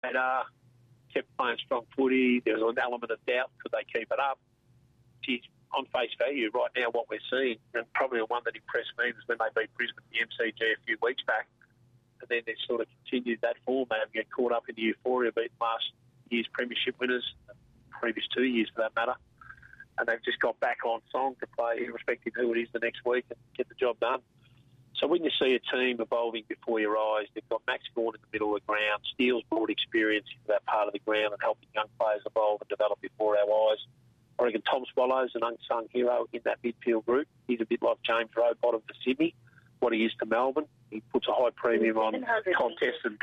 radar, kept playing strong footy. There was an element of doubt, could they keep it up? Geez, on face value, right now what we're seeing, and probably the one that impressed me was when they beat Brisbane at the MCG a few weeks back, and then they sort of continued that form. They haven't get caught up in the euphoria beating last year's premiership winners, previous 2 years for that matter, and they've just got back on song to play, irrespective of who it is the next week, and get the job done. So when you see a team evolving before your eyes, they've got Max Gawn in the middle of the ground, Steele's brought experience into that part of the ground and helping young players evolve and develop before our eyes. I reckon Tom Swallow's an unsung hero in that midfield group. He's a bit like James Rowbottom for Sydney, what he is to Melbourne. He puts a high premium on contests and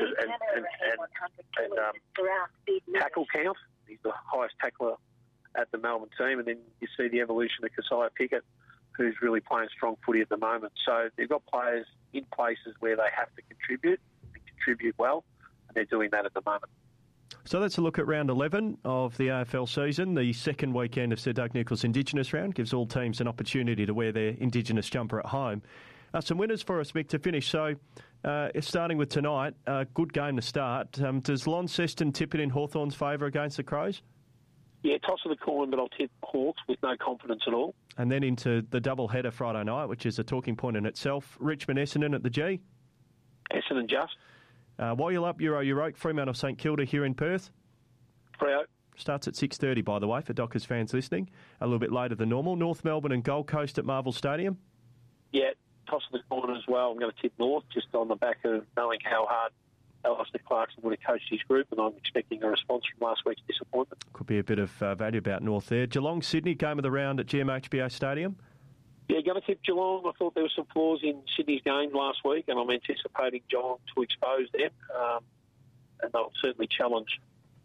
tackle count. He's the highest tackler at the Melbourne team. And then you see the evolution of Keziah Pickett, who's really playing strong footy at the moment. So they've got players in places where they have to contribute and contribute well, and they're doing that at the moment. So that's a look at round 11 of the AFL season. The second weekend of Sir Doug Nicholls' Indigenous round gives all teams an opportunity to wear their Indigenous jumper at home. Some winners for us, Mick, to finish. So starting with tonight, good game to start. Does Launceston tip it in Hawthorn's favour against the Crows? Yeah, toss of the coin, but I'll tip Hawks with no confidence at all. And then into the double-header Friday night, which is a talking point in itself. Richmond-Essendon at the G. Essendon just. While you're up, Euro Fremantle St Kilda here in Perth. Freo. Starts at 6:30, by the way, for Dockers fans listening. A little bit later than normal. North Melbourne and Gold Coast at Marvel Stadium. Yeah, toss of the coin as well. I'm going to tip North, just on the back of knowing how hard Alistair Clarkson would have coached his group, and I'm expecting a response from last week's disappointment. Could be a bit of value about North there. Geelong-Sydney, game of the round at GMHBA Stadium. Yeah, going to tip Geelong. I thought there were some flaws in Sydney's game last week, and I'm anticipating Geelong to expose them, and they'll certainly challenge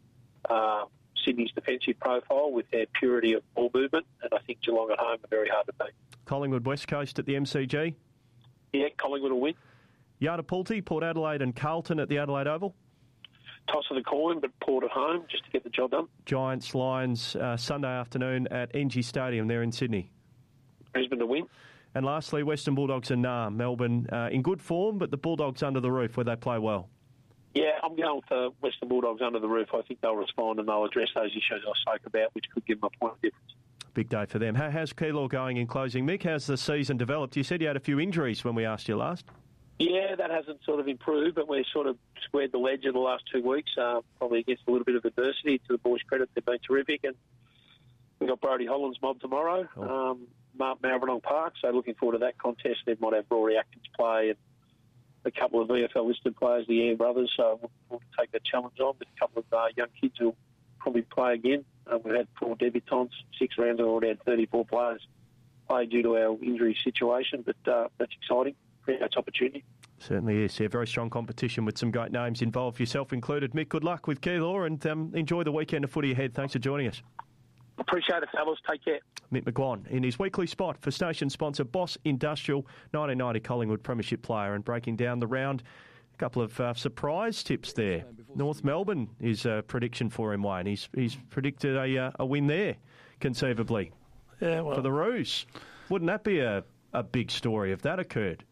Sydney's defensive profile with their purity of ball movement, and I think Geelong at home are very hard to beat. Collingwood West Coast at the MCG. Yeah, Collingwood will win. Yardapulti, Port Adelaide and Carlton at the Adelaide Oval. Toss of the coin, but Port at home just to get the job done. Giants Lions Sunday afternoon at NG Stadium there in Sydney. Brisbane to win. And lastly, Western Bulldogs and Melbourne in good form, but the Bulldogs under the roof where they play well. Yeah, I'm going for Western Bulldogs under the roof. I think they'll respond and they'll address those issues I spoke about, which could give them a point of difference. Big day for them. How's Keilor going in closing? Mick, how's the season developed? You said you had a few injuries when we asked you last. Yeah, that hasn't sort of improved, but we've sort of squared the ledge in the last 2 weeks, probably against a little bit of adversity. To the boys' credit, they've been terrific. And we've got Brody Holland's mob tomorrow, Mark Maribyrnong Park, so looking forward to that contest. They might have Rory Atkins play and a couple of VFL-listed players, the Air brothers, so we'll take that challenge on with a couple of young kids who'll probably play again. We've had 4 debutants, 6 rounds, and already had 34 players play due to our injury situation, but that's exciting. That's opportunity. Certainly is. Yeah, very strong competition with some great names involved, yourself included. Mick, good luck with Keilor and enjoy the weekend of footy ahead. Thanks for joining us. Appreciate it, fellas. Take care. Mick McGuan in his weekly spot for station sponsor Boss Industrial, 1990 Collingwood Premiership player, and breaking down the round. A couple of surprise tips there. North Melbourne is a prediction for him, Wayne. He's predicted a win there, conceivably, for the Roos. Wouldn't that be a big story if that occurred?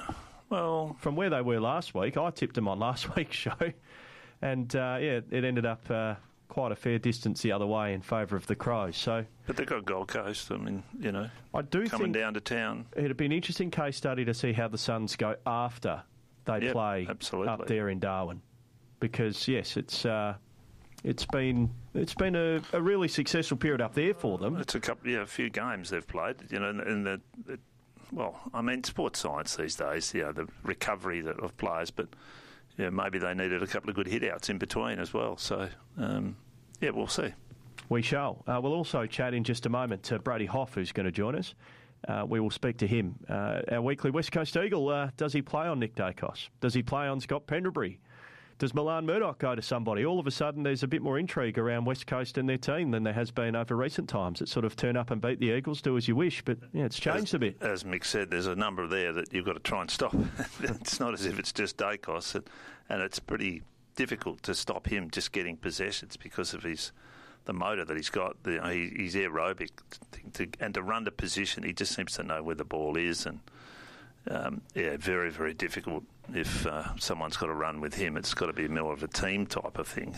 Well, from where they were last week, I tipped them on last week's show, and it ended up quite a fair distance the other way in favour of the Crows. So, but they've got Gold Coast. I mean, I do coming down to town. It'd be an interesting case study to see how the Suns go after they play up there in Darwin, because yes, it's been a really successful period up there for them. It's a few games they've played. Sports science these days, the recovery of players, but maybe they needed a couple of good hit-outs in between as well. So, we'll see. We shall. We'll also chat in just a moment to Brady Hoff, who's going to join us. We will speak to him. Our weekly West Coast Eagle, does he play on Nick Dacos? Does he play on Scott Pendlebury? Does Milan Murdoch go to somebody? All of a sudden, there's a bit more intrigue around West Coast and their team than there has been over recent times. It's sort of turn up and beat the Eagles, do as you wish, but it's changed a bit. As Mick said, there's a number there that you've got to try and stop. It's not as if it's just Dacos, and it's pretty difficult to stop him just getting possessions because of the motor that he's got. He's aerobic, and to run the position, he just seems to know where the ball is, and very, very difficult if someone's got to run with him, it's got to be more of a team type of thing.